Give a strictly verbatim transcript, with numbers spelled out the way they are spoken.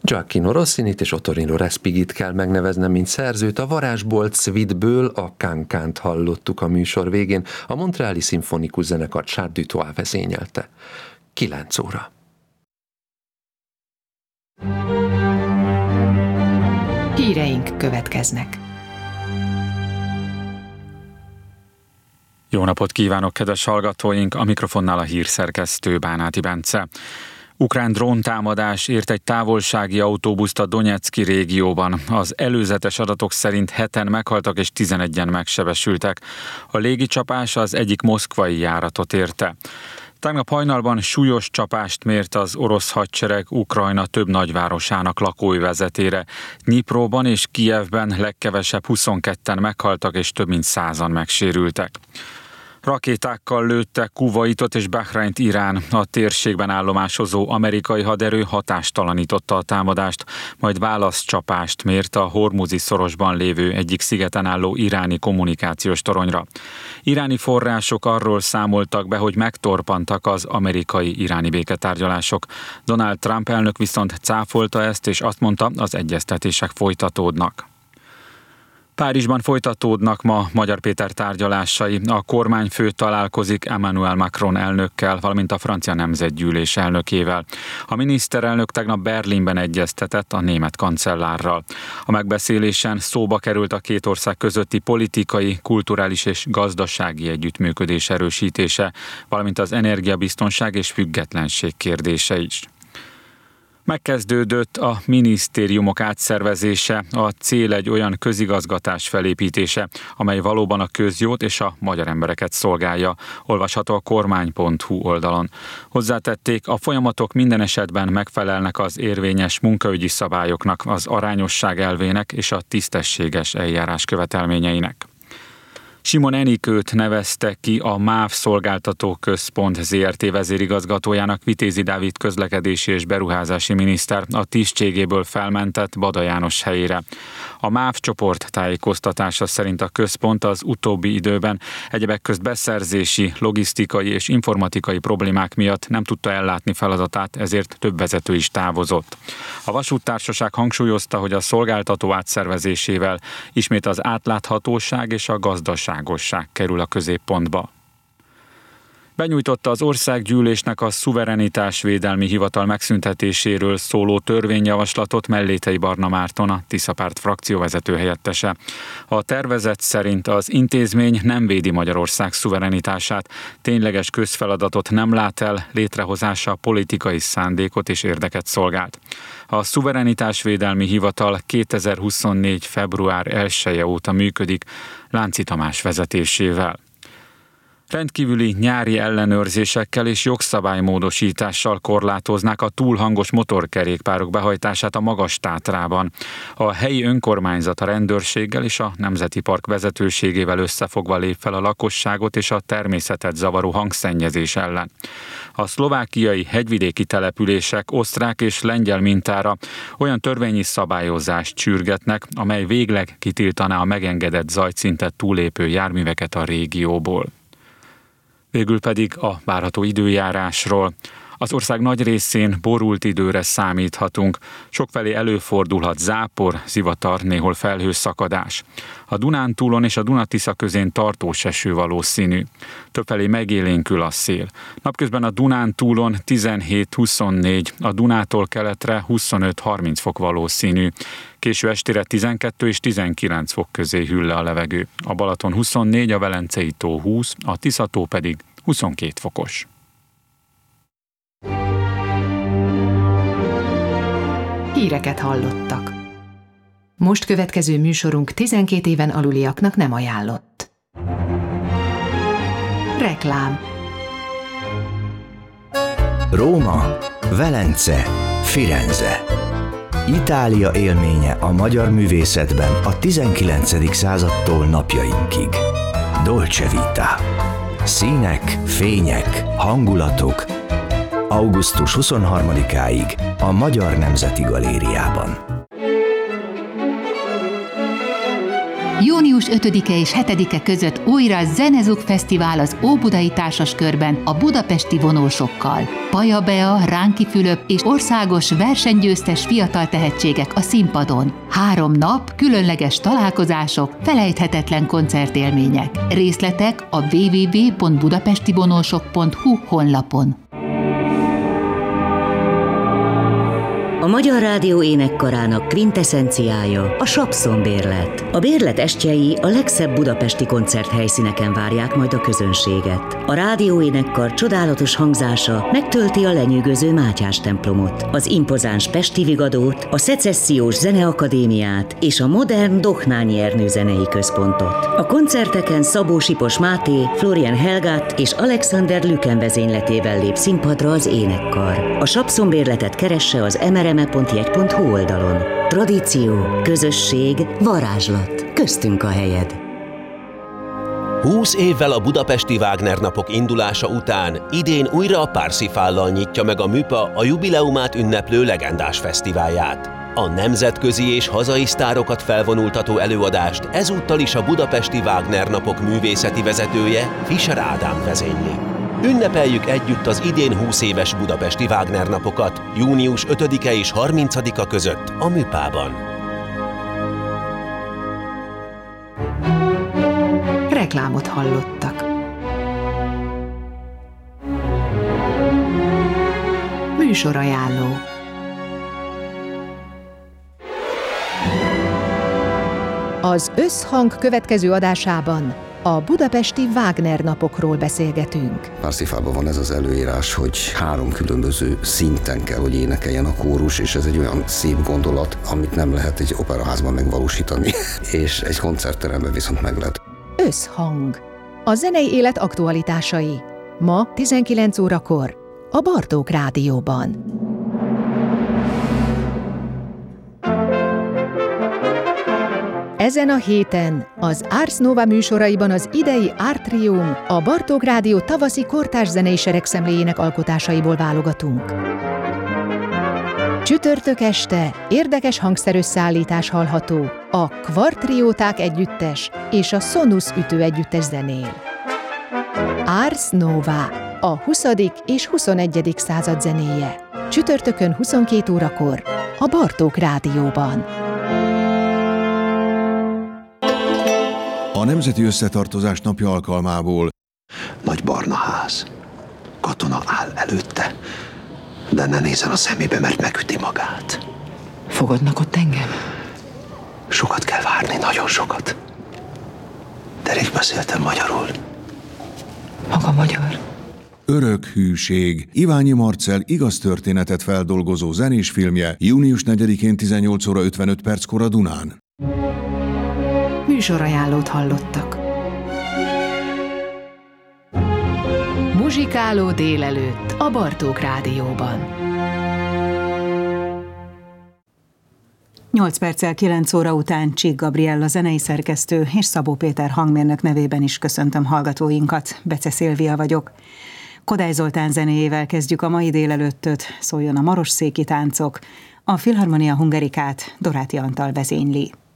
Gioacchino Rossinit és Ottorino Respigit kell megneveznem, mint szerzőt. A Varázsbolt Suite-ből a Cancan-t hallottuk a műsor végén. A Montreali Szimfonikus Zenekar Chart du Toit vezényelte. kilenc óra. Híreink következnek. Jó napot kívánok, kedves hallgatóink! A mikrofonnál a hírszerkesztő Bánáti Bence. Ukrán dróntámadás ért egy távolsági autóbuszt a Donetszki régióban. Az előzetes adatok szerint heten meghaltak és tizenegyen megsebesültek. A légicsapás az egyik moszkvai járatot érte. Tegnap hajnalban súlyos csapást mért az orosz hadsereg Ukrajna több nagyvárosának lakóövezetére. Dnipróban és Kijevben legkevesebb huszonketten meghaltak és több mint százan megsérültek. Rakétákkal lőtte Kuvaitot és Bahreint Irán. A térségben állomásozó amerikai haderő hatástalanította a támadást, majd válaszcsapást mért a Hormuzi szorosban lévő egyik szigeten álló iráni kommunikációs toronyra. Iráni források arról számoltak be, hogy megtorpantak az amerikai-iráni béketárgyalások. Donald Trump elnök viszont cáfolta ezt, és azt mondta, az egyeztetések folytatódnak. Párizsban folytatódnak ma Magyar Péter tárgyalásai. A kormányfő találkozik Emmanuel Macron elnökkel, valamint a francia nemzetgyűlés elnökével. A miniszterelnök tegnap Berlinben egyeztetett a német kancellárral. A megbeszélésen szóba került a két ország közötti politikai, kulturális és gazdasági együttműködés erősítése, valamint az energiabiztonság és függetlenség kérdése is. Megkezdődött a minisztériumok átszervezése, a cél egy olyan közigazgatás felépítése, amely valóban a közjót és a magyar embereket szolgálja, olvasható a kormány pont hu oldalon. Hozzátették, a folyamatok minden esetben megfelelnek az érvényes munkaügyi szabályoknak, az arányosság elvének és a tisztességes eljárás követelményeinek. Simon Enikőt nevezte ki a MÁV Szolgáltató Központ zé er té vezérigazgatójának Vitézi Dávid közlekedési és beruházási miniszter a tisztségéből felmentett Bada János helyére. A MÁV csoport tájékoztatása szerint a központ az utóbbi időben egyebek közt beszerzési, logisztikai és informatikai problémák miatt nem tudta ellátni feladatát, ezért több vezető is távozott. A vasúttársaság hangsúlyozta, hogy a szolgáltató átszervezésével ismét az átláthatóság és a gazdaságosság kerül a középpontba. Benyújtotta az Országgyűlésnek a Szuverenitásvédelmi Hivatal megszüntetéséről szóló törvényjavaslatot Mellétei Barna Márton, a Tiszapárt frakcióvezető helyettese. A tervezet szerint az intézmény nem védi Magyarország szuverenitását, tényleges közfeladatot nem lát el, létrehozása politikai szándékot és érdeket szolgált. A Szuverenitásvédelmi Hivatal kétezer-huszonnégy. február elseje óta működik Lánci Tamás vezetésével. Rendkívüli nyári ellenőrzésekkel és jogszabálymódosítással korlátoznák a túlhangos motorkerékpárok behajtását a Magas-Tátrában. A helyi önkormányzat a rendőrséggel és a Nemzeti Park vezetőségével összefogva lép fel a lakosságot és a természetet zavaró hangszennyezés ellen. A szlovákiai hegyvidéki települések osztrák és lengyel mintára olyan törvényi szabályozást sürgetnek, amely végleg kitiltaná a megengedett zajszintet túlépő járműveket a régióból. Végül pedig a várható időjárásról. Az ország nagy részén borult időre számíthatunk. Sokfelé előfordulhat zápor, zivatar, néhol felhőszakadás. A Dunántúlon és a Duna-Tisza közén tartós eső valószínű. Többfelé megélénkül a szél. Napközben a Dunántúlon tizenhét-huszonnégy, a Dunától keletre huszonöt-harminc fok valószínű. Késő estére tizenkettő és tizenkilenc fok közé hűl le a levegő. A Balaton huszonnégy, a Velencei tó húsz, a Tisza-tó pedig huszonkét fokos. Híreket hallottak. Most következő műsorunk tizenkét éven aluliaknak nem ajánlott. Reklám. Róma, Velence, Firenze. Itália élménye a magyar művészetben a tizenkilencedik századtól napjainkig. Dolce Vita. Színek, fények, hangulatok. augusztus huszonharmadikáig a Magyar Nemzeti Galériában. június ötödike és hetedike között újra Zenezuk Fesztivál az Óbudai Társaskörben a budapesti vonósokkal. Paja Bea, Ránki Fülöp és országos versenygyőztes fiatal tehetségek a színpadon. Három nap, különleges találkozások, felejthetetlen koncertélmények. Részletek a double-u double-u double-u pont budapestivonósok pont hu honlapon. A Magyar Rádió énekkarának kvinteszenciája a Sapszon-bérlet. A bérlet estjei a legszebb budapesti koncerthelyszíneken várják majd a közönséget. A rádió énekkar csodálatos hangzása megtölti a lenyűgöző Mátyás templomot, az impozáns Pesti Vigadót, a Szecessziós Zeneakadémiát és a modern Dohnányi Ernő Zenei Központot. A koncerteken Szabó Sipos Máté, Florian Helgát és Alexander Lüken vezényletével lép színpadra az énekkar. A Sapszon-bérletet keresse az em er em e pont jegy pont hu oldalon. Tradíció, közösség, varázslat. Köztünk a helyed. húsz évvel a budapesti Wagner napok indulása után idén újra a Parsifállal nyitja meg a MÜPA a jubileumát ünneplő legendás fesztiválját. A nemzetközi és hazai sztárokat felvonultató előadást ezúttal is a budapesti Wagner napok művészeti vezetője, Fischer Ádám vezényli. Ünnepeljük együtt az idén húsz éves budapesti Wagner napokat június ötödike és harmincadika között a MÜPA-ban. Reklámot hallottak. Műsorajánló. Az Összhang következő adásában a budapesti Wagner napokról beszélgetünk. Parsifában van ez az előírás, hogy három különböző szinten kell, hogy énekeljen a kórus, és ez egy olyan szép gondolat, amit nem lehet egy operaházban megvalósítani, és egy koncertteremben viszont meg lehet. Összhang. A zenei élet aktualitásai. Ma tizenkilenc órakor a Bartók Rádióban. Ezen a héten az Ars Nova műsoraiban az idei Artrium, a Bartók Rádió tavaszi kortárs zenei seregszemléjének alkotásaiból válogatunk. Csütörtök este érdekes hangszerösszeállítás hallható, a Kvartrióták együttes és a Sonus ütő együttes zenél. Ars Nova, a huszadik és huszonegyedik század zenéje. Csütörtökön huszonkét órakor a Bartók Rádióban. A Nemzeti Összetartozás napja alkalmából. Nagy barna ház. Katona áll előtte, de ne nézzen a szemébe, mert megüti magát. Fogadnak ott engem? Sokat kell várni, nagyon sokat. De rég beszéltem magyarul. Maga magyar. Örök hűség. Iványi Marcell igaz történetet feldolgozó zenés filmje június negyedikén tizennyolc óra ötvenöt perckor a Dunán. Műsorajánlót hallottak. Muzsikáló délelőtt a Bartók Rádióban. nyolc perccel kilenc óra után Csík Gabriella zenei szerkesztő és Szabó Péter hangmérnök nevében is köszöntöm hallgatóinkat. Bece Szilvia vagyok. Kodály Zoltán zenéjével kezdjük a mai délelőttöt, szóljon a Marosszéki táncok, a Filharmonia Hungarikát Doráti Antal vezényli.